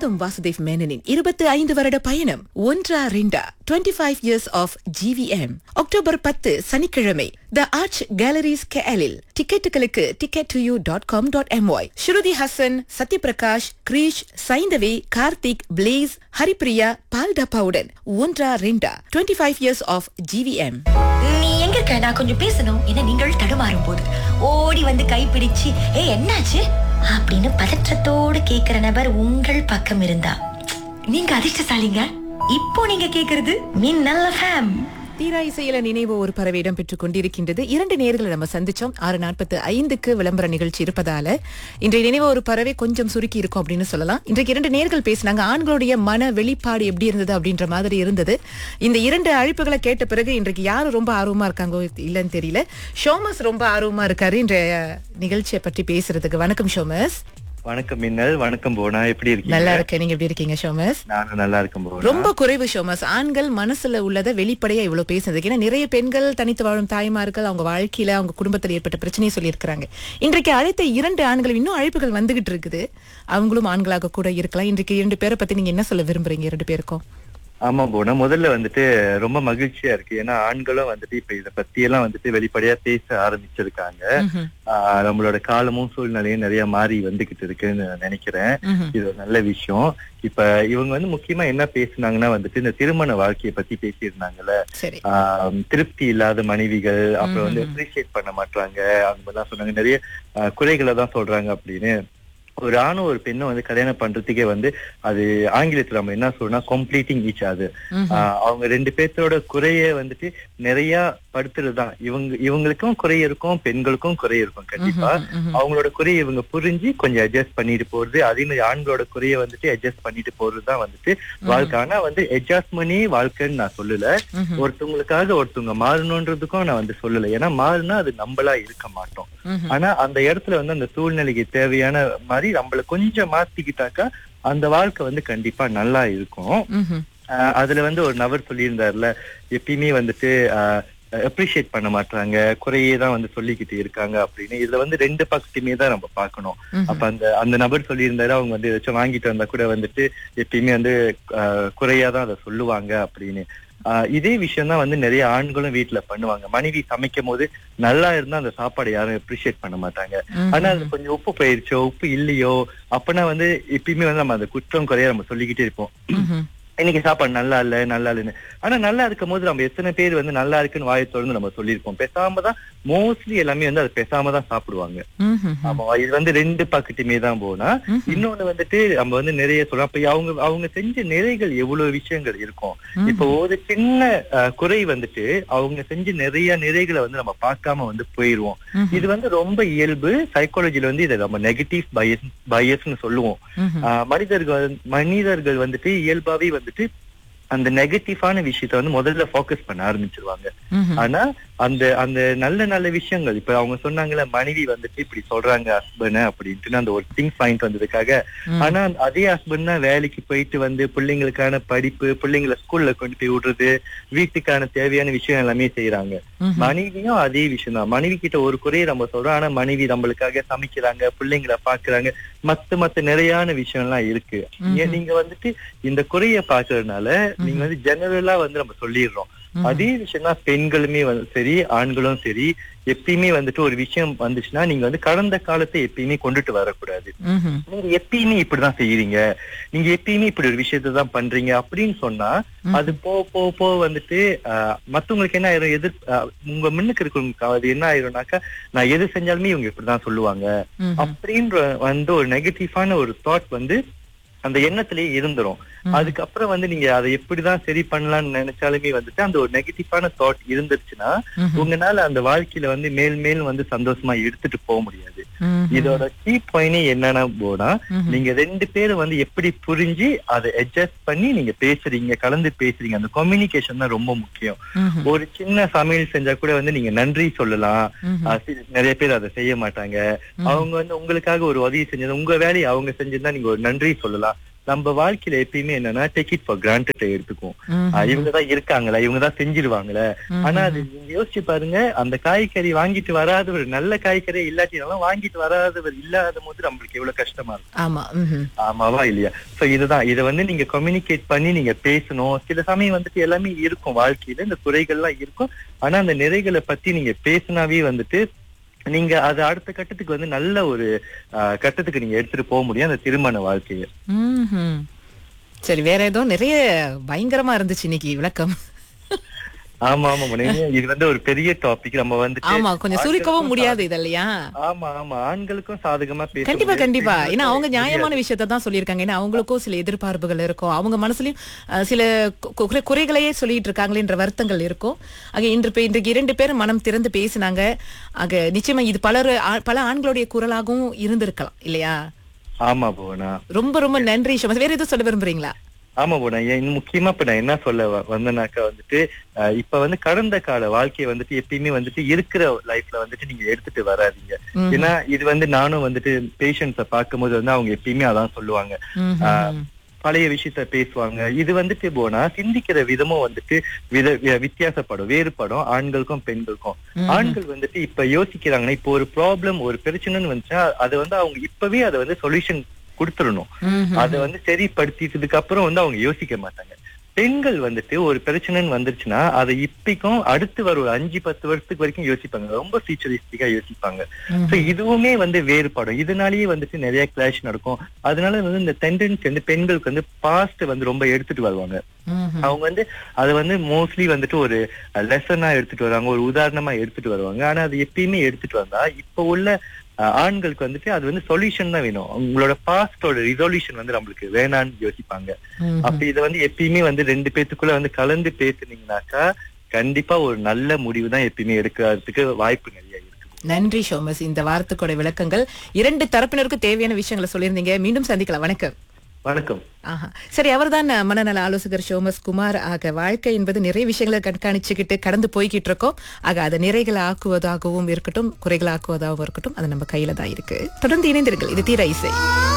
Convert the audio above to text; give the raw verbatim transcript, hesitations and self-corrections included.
கௌதம் வாசுதேவ் மேனனின் இருபத்தி ஐந்து வருட பயணம் ஒன்றா ரெண்டா twenty five years of GVM October பத்து சனிக்கிழமை த arch calories கேலில் டிக்கெட்டுகளுக்கு ticket to you dot com dot MY. Shruti Hasan, Sathyaprakash, Girish, Saindhavi, Karthik, place, Haripriya, பால்டப்பாவுடன் ஒன்றா ரெண்டா twenty five years of GVM. நீ எங்க இருக்க? நான் கொஞ்சம் பேசணும் என நீங்கள் தடுமாறும் போது ஓடி வந்து கைப்பிடிச்சு ஏ என்னாச்சு அப்படின்னு பதற்றத்தோடு கேக்குற நபர் உங்கள் பக்கம் இருந்தா நீங்க அதிர்ஷ்டசாலிங்க. இப்போ நீங்க கேக்குறது மின்னல் எஃப்எம். தீரா இசையில நினைவு ஒரு பறவை இடம் பெற்றுக் கொண்டிருக்கின்றது. இரண்டு நேர்களை நம்ம சந்திச்சோம். ஆறு நாற்பத்து ஐந்துக்கு விளம்பர நிகழ்ச்சி இருப்பதால இன்றைய நினைவு ஒரு பறவை கொஞ்சம் சுருக்கி இருக்கும் அப்படின்னு சொல்லலாம். இன்றைக்கு இரண்டு நேர்கள் பேசினாங்க. ஆண்களுடைய மன வெளிப்பாடு எப்படி இருந்தது அப்படின்ற மாதிரி இருந்தது. இந்த இரண்டு அழைப்புகளை கேட்ட பிறகு இன்றைக்கு யாரு ரொம்ப ஆர்வமா இருக்காங்க இல்லன்னு தெரியல. ஷோமஸ் ரொம்ப ஆர்வமா இருக்காரு இன்றைய நிகழ்ச்சியை பற்றி பேசுறதுக்கு. வணக்கம் ஷோமஸ். வணக்கம் மின்னல். வணக்கம் போனா, எப்படி இருக்கீங்க? நல்லா இருக்கேன். நீங்க எப்படி இருக்கீங்க ஷோமஸ்? நானும் நல்லா இருக்கேன் போனா. ரொம்ப குறைவு ஷோமஸ் ஆண்கள் மனசுல உள்ளதை வெளிப்படையா இவ்வளவு பேசுறதுக்கு. ஏன்னா நிறைய பெண்கள் தனித்து வாழும் தாய்மார்கள் அவங்க வாழ்க்கையில அவங்க குடும்பத்தில் ஏற்பட்ட பிரச்சனையை சொல்லியிருக்கிறாங்க. இன்றைக்கு அழைத்த இரண்டு ஆண்கள் இன்னும் அழைப்புகள் வந்துகிட்டு இருக்குது. அவங்களும் ஆண்களாக கூட இருக்கலாம். இன்றைக்கு இரண்டு பேரை பத்தி நீங்க என்ன சொல்ல விரும்புறீங்க இரண்டு பேருக்கும்? ஆமா போனா, முதல்ல வந்துட்டு ரொம்ப மகிழ்ச்சியா இருக்கு. ஏன்னா ஆண்களும் வந்துட்டு இப்ப இத பத்தி எல்லாம் வந்துட்டு வெளிப்படையா பேச ஆரம்பிச்சிருக்காங்க. ஆஹ் நம்மளோட காலமும் சூழ்நிலையும் நிறைய மாறி வந்துகிட்டு இருக்குன்னு நினைக்கிறேன். இது ஒரு நல்ல விஷயம். இப்ப இவங்க வந்து முக்கியமா என்ன பேசுனாங்கன்னா வந்துட்டு இந்த திருமண வாழ்க்கையை பத்தி பேசியிருந்தாங்கல்ல. ஆஹ் திருப்தி இல்லாத மனைவிகள், அப்புறம் வந்து அப்ரிசியேட் பண்ண மாட்டாங்க, அந்த மாதிரிலாம் சொன்னாங்க. நிறைய குறைகளை தான் சொல்றாங்க அப்படின்னு. ஒரு ஆணும் ஒரு பெண்ணும் வந்து கல்யாணம் பண்றதுக்கே வந்து அது ஆங்கிலத்துல நம்ம என்ன சொல்றோம்னா கம்ப்ளீட்டிங் ஈச் அது. அவங்க ரெண்டு பேர்த்தோட குறைய வந்துட்டு நிறைய படுத்துறதுதான். இவங்க இவங்களுக்கும் குறை இருக்கும், பெண்களுக்கும் குறை இருக்கும் கண்டிப்பா. அவங்களோட குறையை இவங்க புரிஞ்சு கொஞ்சம் அட்ஜஸ்ட் பண்ணிட்டு போறது, அதே மாதிரி ஆண்களோட குறைய வந்துட்டு அட்ஜஸ்ட் பண்ணிட்டு போறதுதான் வந்துட்டு வாழ்க்கை. ஆனா வந்து அட்ஜஸ்ட்மெண்டே வாழ்க்கைன்னு நான் சொல்லல. ஒருத்தவங்களுக்காக ஒருத்தவங்க மாறணுன்றதுக்கும் நான் வந்து சொல்லல. ஏன்னா மாறினா அது நம்மளா இருக்க மாட்டோம். ஆனா அந்த இடத்துல வந்து அந்த சூழ்நிலைக்கு தேவையான மாதிரி நம்மள கொஞ்சம் மாத்திக்கிட்டாக்கா அந்த வாழ்க்கை வந்து கண்டிப்பா நல்லா இருக்கும். அதுல வந்து ஒரு நபர் சொல்லியிருந்தாருல, எப்பயுமே வந்துட்டு ஆஹ் அப்ரிஷியேட் பண்ண மாட்டாங்க, குறையே தான் வந்து சொல்லிக்கிட்டு இருக்காங்க அப்படின்னு. இதுல வந்து ரெண்டு பக்கத்தையுமே தான் நம்ம பார்க்கணும். அப்ப அந்த அந்த நபர் சொல்லியிருந்தாரு, அவங்க வந்து ஏதாச்சும் வாங்கிட்டு வந்தா கூட வந்துட்டு எப்பயுமே வந்து ஆஹ் குறையாதான் அதை சொல்லுவாங்க அப்படின்னு. ஆஹ் இதே விஷயம் தான் வந்து நிறைய ஆண்களும் வீட்டுல பண்ணுவாங்க. மனைவி சமைக்கும் போது நல்லா இருந்தா அந்த சாப்பாடு யாரும் அப்ரிஷியேட் பண்ண மாட்டாங்க. ஆனா அது கொஞ்சம் உப்பு போயிருச்சோ, உப்பு இல்லையோ, அப்பனா வந்து எப்பயுமே வந்து நம்ம அந்த குற்றம் குறைய நம்ம சொல்லிக்கிட்டே இருப்போம். இன்னைக்கு சாப்பாடு நல்லா இல்ல நல்லா இல்லைன்னு. ஆனா நல்லா இருக்கும் போது நம்ம எத்தனை பேர் வந்து நல்லா இருக்குன்னு வாயை தொடர்ந்து நம்ம சொல்லியிருப்போம். பேசாம தான் மோஸ்ட்லி எல்லாமே வந்து அது பேசாம தான் சாப்பிடுவாங்க. ஆமா, இது வந்து ரெண்டு பக்கத்துமே தான் போனா. இன்னொன்னு வந்துட்டு நம்ம வந்து நிறைய சொல்றோம். அப்ப அவங்க அவங்க செஞ்ச நிறைகள் எவ்வளவு விஷயங்கள் இருக்கும். இப்போ ஒரு சின்ன குறை வந்துட்டு அவங்க செஞ்ச நிறைய நிறைகளை வந்து நம்ம பார்க்காம வந்து போயிருவோம். இது வந்து ரொம்ப இயல்பு. சைக்காலஜில வந்து இதை நம்ம நெகட்டிவ் பயஸ் பயஸ்ன்னு சொல்லுவோம். மனிதர்கள் மனிதர்கள் வந்துட்டு இயல்பாவே வந்துட்டு அந்த நெகட்டிவான விஷயத்த வந்து முதல்ல போக்கஸ் பண்ண ஆரம்பிச்சிருவாங்க. ஆனா அந்த அந்த நல்ல நல்ல விஷயங்கள், இப்ப அவங்க சொன்னாங்கல்ல மனைவி வந்துட்டு இப்படி சொல்றாங்க ஹஸ்பண்ட் அப்படின்ட்டு அந்த ஒரு திங்ஸ் பாயிண்ட் வந்ததுக்காக. ஆனா அதே ஹஸ்பண்ட் தான் வேலைக்கு போயிட்டு வந்து பிள்ளைங்களுக்கான படிப்பு, பிள்ளைங்களை ஸ்கூல்ல கொண்டு போய் விடுறது, வீட்டுக்கான தேவையான விஷயம் எல்லாமே செய்யறாங்க. மனைவியும் அதே விஷயம் தான். மனைவி கிட்ட ஒரு குறையை நம்ம சொல்றோம், ஆனா மனைவி நம்மளுக்காக சமைக்கிறாங்க, பிள்ளைங்களை பாக்குறாங்க, மத்த மத்த நிறையான விஷயம் எல்லாம் இருக்கு. ஏன் நீங்க வந்துட்டு இந்த குறைய பாக்குறதுனால நீங்க வந்து ஜெனரலா வந்து நம்ம சொல்லிடுறோம். அதே விஷயம் தான் பெண்களுமே வந்து சரி, ஆண்களும் சரி, எப்பயுமே வந்துட்டு ஒரு விஷயம் வந்துச்சுன்னா நீங்க வந்து கடந்த காலத்தை எப்பயுமே கொண்டுட்டு வரக்கூடாது. நீங்க எப்பயுமே இப்படிதான் செய்யறீங்க, நீங்க எப்பயுமே இப்படி ஒரு விஷயத்த தான் பண்றீங்க அப்படின்னு சொன்னா அது போ போ போ வந்துட்டு ஆஹ் மத்தவங்களுக்கு என்ன ஆயிரும், எதிர் உங்க முன்னுக்கு இருக்கவங்க அது என்ன ஆயிரும்னாக்கா நான் எது செஞ்சாலுமே இவங்க இப்படிதான் சொல்லுவாங்க அப்படின்ற வந்து ஒரு நெகட்டிவான ஒரு தாட் வந்து அந்த எண்ணத்திலேயே இருந்துரும். அதுக்கப்புறம் வந்து நீங்க அதை எப்படிதான் சரி பண்ணலாம்னு நினைச்சாலுமே வந்துட்டு அந்த ஒரு நெகட்டிவான தாட் இருந்துச்சுன்னா உங்களால அந்த வாழ்க்கையில வந்து மேல் மேல் வந்து சந்தோஷமா எடுத்துட்டு போக முடியாது. இதோட கீ பாயிண்ட் என்னன்னா போனா, நீங்க ரெண்டு பேரும் வந்து எப்படி புரிஞ்சு அதை அட்ஜஸ்ட் பண்ணி நீங்க பேசுறீங்க, கலந்து பேசுறீங்க. அந்த கம்யூனிகேஷன் தான் ரொம்ப முக்கியம். ஒரு சின்ன சமையல் செஞ்சா கூட வந்து நீங்க நன்றி சொல்லலாம். நிறைய பேர் அதை செய்ய மாட்டாங்க. அவங்க வந்து உங்களுக்காக ஒரு உதவி செஞ்சது, உங்க வேலையை அவங்க செஞ்சிருந்தா நீங்க ஒரு நன்றி சொல்லலாம். நம்ம வாழ்க்கையில எப்பயுமே என்னன்னா டேக் இட் ஃபார் கிராண்டட் எடுத்துக்குவோம். ஆஹ் இவங்கதான் இருக்காங்களா, இவங்கதான் செஞ்சிருவாங்களே. ஆனா அது நீங்க யோசிச்சு பாருங்க, அந்த காய்கறி வாங்கிட்டு வராதவர், நல்ல காய்கறி இல்லாட்டினாலும் வாங்கிட்டு வராதவர் இல்லாத போது நம்மளுக்கு எவ்வளவு கஷ்டமா இருக்கும். ஆமா. ஆமாவா இல்லையா? சோ இதுதான், இதை வந்து நீங்க கம்யூனிகேட் பண்ணி நீங்க பேசணும். சில சமயம் வந்துட்டு எல்லாமே இருக்கும் வாழ்க்கையில, இந்த குறைகள்லாம் இருக்கும். ஆனா அந்த நிறைகளை பத்தி நீங்க பேசினாவே வந்துட்டு நீங்க அது அடுத்த கட்டத்துக்கு வந்து நல்ல ஒரு ஆஹ் கட்டத்துக்கு நீங்க எடுத்துட்டு போக முடியும் அந்த திருமண வாழ்க்கைய. சரி, வேற ஏதோ நிறைய பயங்கரமா இருந்துச்சு இன்னைக்கு விளக்கம். ஆமா ஆமா, இது வந்து ஒரு பெரிய டாபிக். நம்ம வந்து ஆமா, கொஞ்சம் சுருக்கவும் முடியாது இது இல்லையா? ஆமா ஆமா, ஆண்களுக்கும் சாதகமா பேச கண்டிப்பா கண்டிப்பா. ஏன்னா அவங்க நியாயமான விஷயத்த தான் சொல்லியிருக்காங்க. ஏன்னா அவங்களுக்கும் சில எதிர்பார்ப்புகள் இருக்கும், அவங்க மனசுலயும் சில குறைகளையே சொல்லிட்டு இருக்காங்களேன்ற வருத்தங்கள் இருக்கும். ஆக இன்று இன்றைக்கு இரண்டு பேரும் மனம் திறந்து பேசினாங்க. ஆக நிச்சயமா இது பலர் பல ஆண்களுடைய குரலாகவும் இருந்திருக்கலாம் இல்லையா? ஆமா போனா, ரொம்ப ரொம்ப நன்றி ஷோமஸ். வேற எதுவும் சொல்ல விரும்புறீங்களா? ஆமா போனா, முக்கியமா இப்ப நான் என்ன சொல்ல வந்தேனாக்கா வந்துட்டு இப்ப வந்து கடந்த கால வாழ்க்கையை வந்துட்டு எப்பயுமே வந்துட்டு இருக்கிற லைஃப்ல வந்துட்டு நீங்க எடுத்துட்டு வராதீங்க. ஏன்னா இது வந்து நானும் வந்துட்டு பேஷண்ட்ஸ பார்க்கும் போது வந்து அவங்க எப்பயுமே அதான் சொல்லுவாங்க, ஆஹ் பழைய விஷயத்த பேசுவாங்க. இது வந்துட்டு போனா சிந்திக்கிற விதமும் வந்துட்டு வித வித்தியாசப்படும், வேறுபடும் ஆண்களுக்கும் பெண்களுக்கும். ஆண்கள் வந்துட்டு இப்ப யோசிக்கிறாங்கன்னா, இப்போ ஒரு ப்ராப்ளம் ஒரு பிரச்சனைன்னு வந்துச்சா அதை வந்து அவங்க இப்பவே அதை வந்து சொல்யூஷன் கொடுத்துடணும். அதை வந்து சரிப்படுத்திட்டதுக்கு அப்புறம் வந்து அவங்க யோசிக்க மாட்டாங்க. பெண்கள் வந்துட்டு ஒரு பிரச்சனைன்னு வந்துருச்சுன்னா அதை இப்பக்கும் அடுத்து வர ஒரு அஞ்சு பத்து வருஷத்துக்கு வரைக்கும் யோசிப்பாங்க, ரொம்ப ஃபியூச்சரிஸ்டிக்கா யோசிப்பாங்க. சோ இதுவுமே வந்து வேறுபடும். இதனாலேயே வந்துட்டு நிறைய கிளாஷ் நடக்கும். அதனால வந்து இந்த டெண்டன்சி வந்து பெண்களுக்கு வந்து பாஸ்ட் வந்து ரொம்ப எடுத்துட்டு வருவாங்க. அவங்க வந்து அதை வந்து மோஸ்ட்லி வந்துட்டு ஒரு லெசனா எடுத்துட்டு வருவாங்க, ஒரு உதாரணமா எடுத்துட்டு வருவாங்க. ஆனா அது எப்பயுமே எடுத்துட்டு வந்தா இப்ப உள்ள ஆண்களுக்கு வந்துட்டு அது வந்து சொல்யூஷன் தான் வேணும். உங்களோட பாஸ்டோட ரிசொல்யூஷன் வந்து நம்மளுக்கு வேணான்னு யோசிப்பாங்க. அப்ப இதை வந்து எப்பயுமே வந்து ரெண்டு பேத்துக்குள்ள வந்து கலந்து பேசுனீங்கன்னாக்கா கண்டிப்பா ஒரு நல்ல முடிவு தான் எப்பயுமே எடுக்கிறதுக்கு வாய்ப்பு நிறைய இருக்கு. நன்றி ஷோமஸ், இந்த வாரத்துக்கூட விளக்கங்கள். இரண்டு தரப்பினருக்கும் தேவையான விஷயங்களை சொல்லியிருந்தீங்க. மீண்டும் சந்திக்கலாம். வணக்கம். வணக்கம். ஆஹா, சரி, அவர்தான் மனநல ஆலோசகர் ஷோமஸ் குமார். ஆக வாழ்க்கை என்பது நிறைய விஷயங்களை கண்காணிச்சுக்கிட்டு கடந்து போய்கிட்டு இருக்கோம். ஆக அதை நிறைகளை ஆக்குவதாகவும் இருக்கட்டும், குறைகளை ஆக்குவதாகவும் இருக்கட்டும், அது நம்ம கையில தான் இருக்கு. தொடர்ந்து இணைந்திருங்கள். இது தீர இசை.